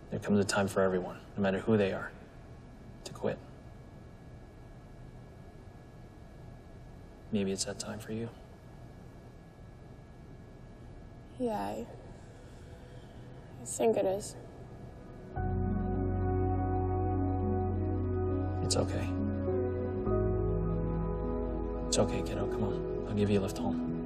There comes a time for everyone, no matter who they are, to quit. Maybe it's that time for you. Yeah, I think it is. It's okay. It's okay, kiddo. Come on. I'll give you a lift home.